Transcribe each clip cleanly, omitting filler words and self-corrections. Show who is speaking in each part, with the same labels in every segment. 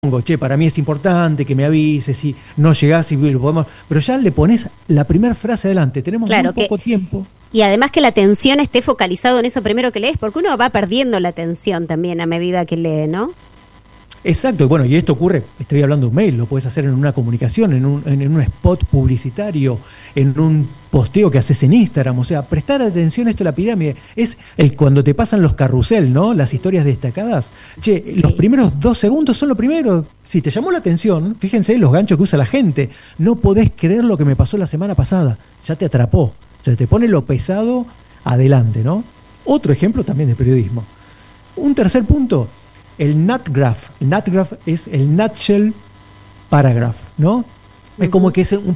Speaker 1: che, para mí es importante que me avises, si no llegás y lo podemos, pero ya le pones la primera frase adelante, tenemos
Speaker 2: Claro,
Speaker 1: muy poco tiempo.
Speaker 2: y además que la atención esté focalizado en eso primero que lees, porque uno va perdiendo la atención también a medida que lee, ¿no?
Speaker 1: Exacto, y bueno, y esto ocurre, estoy hablando de un mail, lo puedes hacer en una comunicación, en un spot publicitario, en un posteo que haces en Instagram, o sea, prestar atención a esto de la pirámide, es cuando te pasan los carrusel, ¿no? Las historias destacadas. Che,
Speaker 2: Sí.
Speaker 1: los primeros 2 segundos son lo primero. Si te llamó la atención, fíjense los ganchos que usa la gente. No podés creer lo que me pasó la semana pasada, ya te atrapó. O sea, te pone lo pesado adelante, ¿no? Otro ejemplo también de periodismo. Un tercer punto. El NatGraph. El NatGraph es el Nutshell Paragraph, ¿no? Es como que es un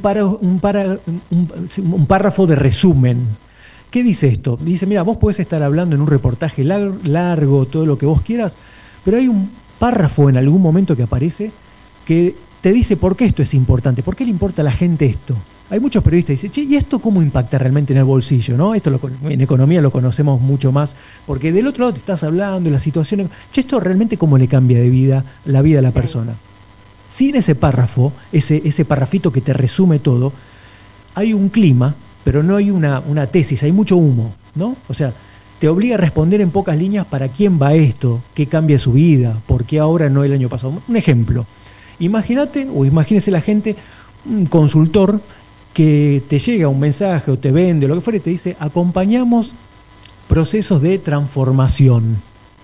Speaker 1: párrafo de resumen. ¿Qué dice esto? Dice, mira, vos podés estar hablando en un reportaje largo, todo lo que vos quieras, pero hay un párrafo en algún momento que aparece que te dice por qué esto es importante, por qué le importa a la gente esto. Hay muchos periodistas que dicen, che, ¿y esto cómo impacta realmente en el bolsillo? ¿No? Esto en economía lo conocemos mucho más, porque del otro lado te estás hablando de la situación. Che, ¿esto realmente cómo le cambia de vida la vida a la persona? Sin ese párrafo, ese parrafito que te resume todo, hay un clima, pero no hay una tesis, hay mucho humo, ¿no? O sea, te obliga a responder en pocas líneas para quién va esto, qué cambia su vida, por qué ahora no el año pasado. Un ejemplo, imagínate, o imagínese la gente, un consultor que te llega un mensaje o te vende, lo que fuera, y te dice, acompañamos procesos de transformación.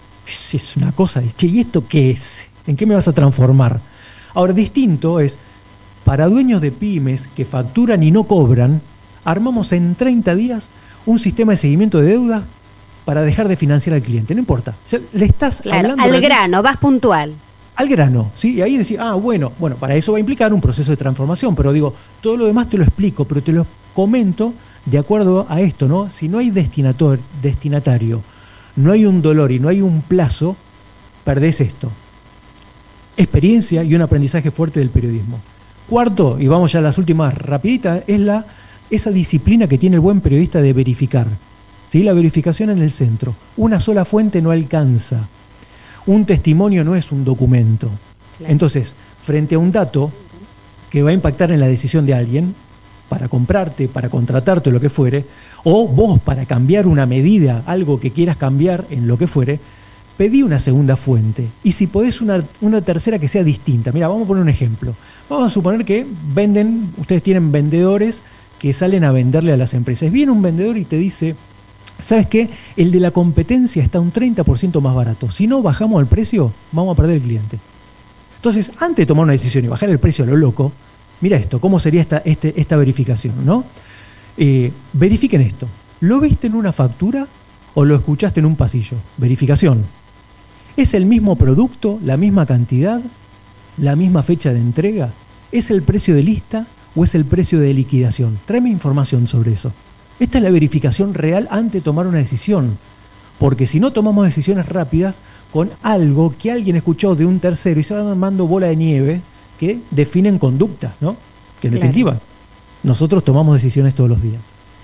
Speaker 1: Es una cosa, che, ¿y esto qué es? ¿En qué me vas a transformar? Ahora, distinto es, para dueños de pymes que facturan y no cobran, armamos en 30 días un sistema de seguimiento de deudas para dejar de financiar al cliente. No importa. O sea, le estás hablando
Speaker 2: al grano, vas puntual.
Speaker 1: Al grano, ¿sí? Y ahí decís, bueno, para eso va a implicar un proceso de transformación, pero digo, todo lo demás te lo explico, pero te lo comento de acuerdo a esto, ¿no? Si no hay destinatario, no hay un dolor y no hay un plazo, perdés esto. Experiencia y un aprendizaje fuerte del periodismo. Cuarto, y vamos ya a las últimas rapiditas, es esa disciplina que tiene el buen periodista de verificar. ¿Sí? La verificación en el centro. Una sola fuente no alcanza. Un testimonio no es un documento. Claro. Entonces, frente a un dato que va a impactar en la decisión de alguien, para comprarte, para contratarte o lo que fuere, o vos para cambiar una medida, algo que quieras cambiar en lo que fuere, pedí una segunda fuente. Y si podés una tercera que sea distinta. Mira, vamos a poner un ejemplo. Vamos a suponer que ustedes tienen vendedores que salen a venderle a las empresas. Viene un vendedor y te dice, ¿sabes qué? El de la competencia está un 30% más barato. Si no bajamos el precio, vamos a perder el cliente. Entonces, antes de tomar una decisión y bajar el precio a lo loco, mira esto, ¿cómo sería esta verificación, ¿no? Verifiquen esto. ¿Lo viste en una factura o lo escuchaste en un pasillo? Verificación. ¿Es el mismo producto, la misma cantidad, la misma fecha de entrega? ¿Es el precio de lista o es el precio de liquidación? Tráeme información sobre eso. Esta es la verificación real antes de tomar una decisión, porque si no tomamos decisiones rápidas con algo que alguien escuchó de un tercero y se van armando bola de nieve que definen conductas, ¿no? Que en definitiva nosotros tomamos decisiones todos los días.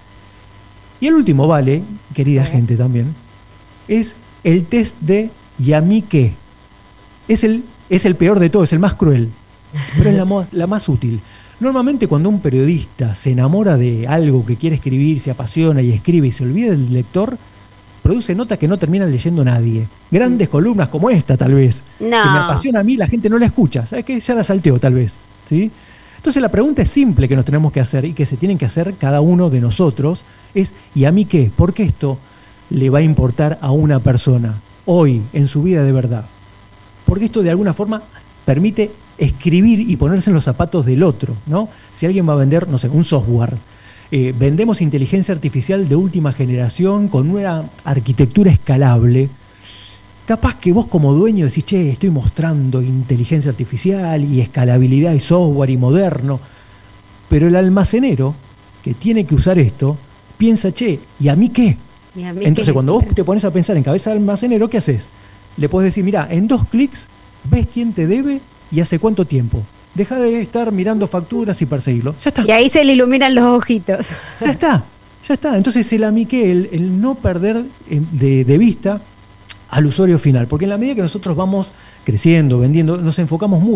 Speaker 1: Y el último vale, querida gente también, es el test de ¿y a mí qué? Es el peor de todo, es el más cruel, pero es la más útil. Normalmente cuando un periodista se enamora de algo que quiere escribir, se apasiona y escribe y se olvida del lector, produce notas que no terminan leyendo nadie. Grandes columnas como esta, tal vez, que me apasiona a mí, la gente no la escucha. ¿Sabes qué? Ya la salteo, tal vez. ¿Sí? Entonces la pregunta es simple que nos tenemos que hacer y que se tienen que hacer cada uno de nosotros es ¿y a mí qué? ¿Por qué esto le va a importar a una persona hoy en su vida de verdad? Porque esto de alguna forma permite escribir y ponerse en los zapatos del otro, ¿no? Si alguien va a vender, no sé, un software, vendemos inteligencia artificial de última generación con una arquitectura escalable, capaz que vos como dueño decís, che, estoy mostrando inteligencia artificial y escalabilidad y software y moderno, pero el almacenero que tiene que usar esto, piensa, che, ¿y a mí qué? Entonces cuando vos te pones a pensar en cabeza de almacenero, ¿qué haces? Le podés decir, mira, en 2 clics ves quién te debe y hace cuánto tiempo. Deja de estar mirando facturas y perseguirlo. Ya está.
Speaker 2: Y ahí se le iluminan los ojitos.
Speaker 1: Ya está. Entonces el amique, el no perder de vista al usuario final. Porque en la medida que nosotros vamos creciendo, vendiendo, nos enfocamos mucho